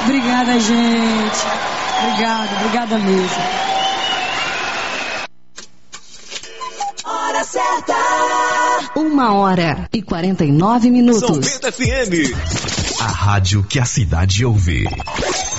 Obrigada, gente. Obrigada mesmo. Hora certa. 1h49. São Bento FM. A rádio que a cidade ouve.